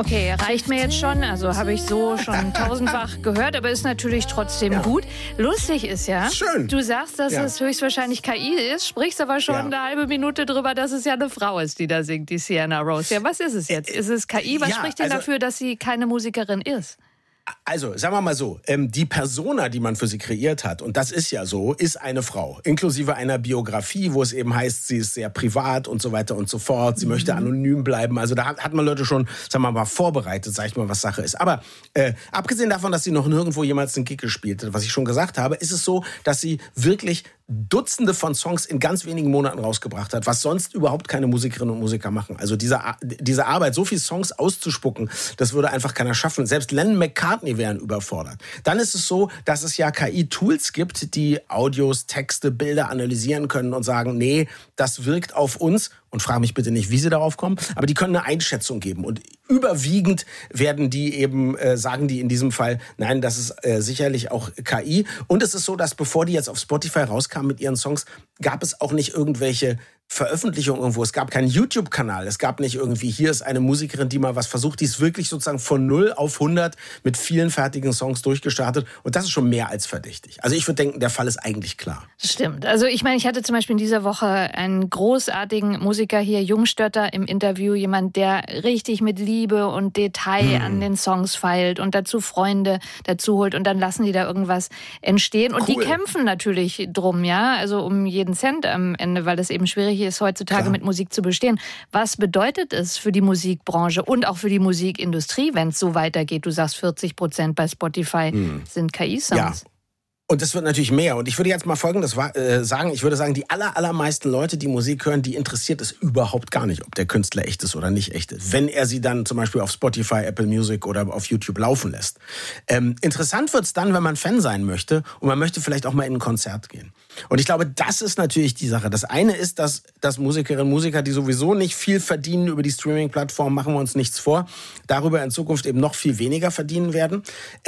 Okay, reicht mir jetzt schon. Also habe ich so schon tausendfach gehört, aber ist natürlich trotzdem gut. Lustig ist ja, Schön. Du sagst, dass es höchstwahrscheinlich KI ist, sprichst aber schon eine halbe Minute drüber, dass es ja eine Frau ist, die da singt, die Sienna Rose. Ja, was ist es jetzt? Ist es KI? Was spricht denn dafür, dass sie keine Musikerin ist? Also, sagen wir mal so, die Persona, die man für sie kreiert hat, und das ist ja so, ist eine Frau. Inklusive einer Biografie, wo es eben heißt, sie ist sehr privat und so weiter und so fort. Sie möchte anonym bleiben. Also da hat man Leute schon, sagen wir mal, vorbereitet, sag ich mal, was Sache ist. Aber abgesehen davon, dass sie noch nirgendwo jemals einen Gig gespielt hat, was ich schon gesagt habe, ist es so, dass sie wirklich Dutzende von Songs in ganz wenigen Monaten rausgebracht hat, was sonst überhaupt keine Musikerinnen und Musiker machen. Also diese Arbeit, so viele Songs auszuspucken, das würde einfach keiner schaffen. Selbst Lennon McCartney wären überfordert. Dann ist es so, dass es ja KI-Tools gibt, die Audios, Texte, Bilder analysieren können und sagen, nee, das wirkt auf uns. Und frage mich bitte nicht, wie sie darauf kommen, aber die können eine Einschätzung geben. Und überwiegend werden die eben, sagen die in diesem Fall, nein, das ist sicherlich auch KI. Und es ist so, dass bevor die jetzt auf Spotify rauskamen mit ihren Songs, gab es auch nicht irgendwelche Veröffentlichungen irgendwo. Es gab keinen YouTube-Kanal. Es gab nicht irgendwie, hier ist eine Musikerin, die mal was versucht. Die ist wirklich sozusagen von 0 auf 100 mit vielen fertigen Songs durchgestartet. Und das ist schon mehr als verdächtig. Also ich würde denken, der Fall ist eigentlich klar. Das stimmt. Also ich meine, ich hatte zum Beispiel in dieser Woche einen großartigen Musiker hier, Jungstötter, im Interview. Jemand, der richtig mit Liebe und Detail an den Songs feilt und dazu Freunde dazu holt. Und dann lassen die da irgendwas entstehen. Und die kämpfen natürlich drum, ja, also um jeden Cent am Ende, weil das eben schwierig ist, heutzutage mit Musik zu bestehen. Was bedeutet es für die Musikbranche und auch für die Musikindustrie, wenn es so weitergeht? Du sagst, 40% bei Spotify sind KI-Songs. Ja. Und das wird natürlich mehr. Und ich würde jetzt mal Folgendes sagen. Ich würde sagen, die allermeisten Leute, die Musik hören, die interessiert es überhaupt gar nicht, ob der Künstler echt ist oder nicht echt ist. Wenn er sie dann zum Beispiel auf Spotify, Apple Music oder auf YouTube laufen lässt. Interessant wird's dann, wenn man Fan sein möchte und man möchte vielleicht auch mal in ein Konzert gehen. Und ich glaube, das ist natürlich die Sache. Das eine ist, dass Musikerinnen und Musiker, die sowieso nicht viel verdienen über die Streaming-Plattform, machen wir uns nichts vor, darüber in Zukunft eben noch viel weniger verdienen werden.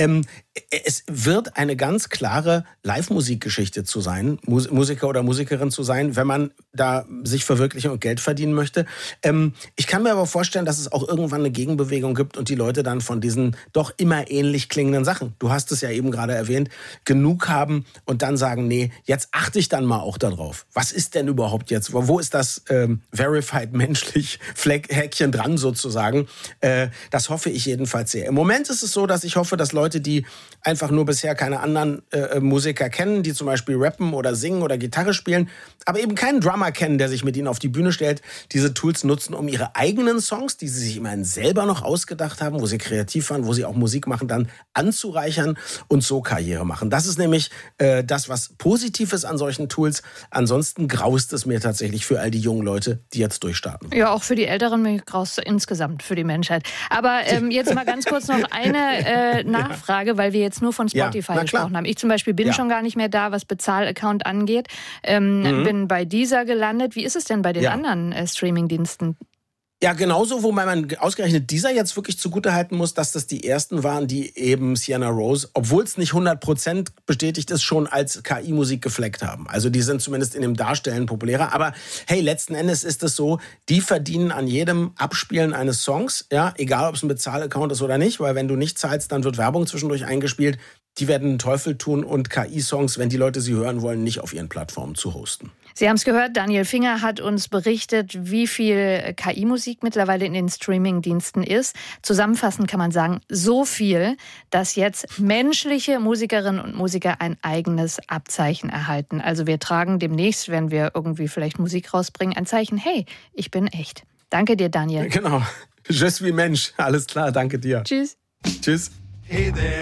Es wird eine ganz klare Live-Musikgeschichte zu sein, Musiker oder Musikerin zu sein, wenn man da sich verwirklichen und Geld verdienen möchte. Ich kann mir aber vorstellen, dass es auch irgendwann eine Gegenbewegung gibt und die Leute dann von diesen doch immer ähnlich klingenden Sachen, du hast es ja eben gerade erwähnt, genug haben und dann sagen, nee, jetzt achte ich dann mal auch darauf. Was ist denn überhaupt jetzt? Wo ist das verified menschlich Häkchen dran sozusagen? Das hoffe ich jedenfalls sehr. Im Moment ist es so, dass ich hoffe, dass Leute, die einfach nur bisher keine anderen Musiker kennen, die zum Beispiel rappen oder singen oder Gitarre spielen, aber eben keinen Drummer kennen, der sich mit ihnen auf die Bühne stellt, diese Tools nutzen, um ihre eigenen Songs, die sie sich immerhin selber noch ausgedacht haben, wo sie kreativ waren, wo sie auch Musik machen, dann anzureichern und so Karriere machen. Das ist nämlich das, was positiv ist an solchen Tools. Ansonsten graust es mir tatsächlich für all die jungen Leute, die jetzt durchstarten. Ja, auch für die Älteren, mir graust insgesamt für die Menschheit. Aber jetzt mal ganz kurz noch eine Nachfrage, weil wir jetzt nur von Spotify gesprochen haben. Ich zum Beispiel bin schon gar nicht mehr da, was Bezahlaccount angeht. Bin bei Deezer gelandet. Wie ist es denn bei den anderen Streamingdiensten? Ja, genauso, wo man ausgerechnet dieser jetzt wirklich zugutehalten muss, dass das die ersten waren, die eben Sienna Rose, obwohl es nicht 100% bestätigt ist, schon als KI-Musik gefleckt haben. Also die sind zumindest in dem Darstellen populärer. Aber hey, letzten Endes ist es so, die verdienen an jedem Abspielen eines Songs, ja, egal ob es ein Bezahlaccount ist oder nicht, weil wenn du nicht zahlst, dann wird Werbung zwischendurch eingespielt. Die werden den Teufel tun und KI-Songs, wenn die Leute sie hören wollen, nicht auf ihren Plattformen zu hosten. Sie haben es gehört, Daniel Finger hat uns berichtet, wie viel KI-Musik mittlerweile in den Streaming-Diensten ist. Zusammenfassend kann man sagen, so viel, dass jetzt menschliche Musikerinnen und Musiker ein eigenes Abzeichen erhalten. Also wir tragen demnächst, wenn wir irgendwie vielleicht Musik rausbringen, ein Zeichen, hey, ich bin echt. Danke dir, Daniel. Genau. Je suis Mensch. Alles klar, danke dir. Tschüss. Tschüss. Hey there.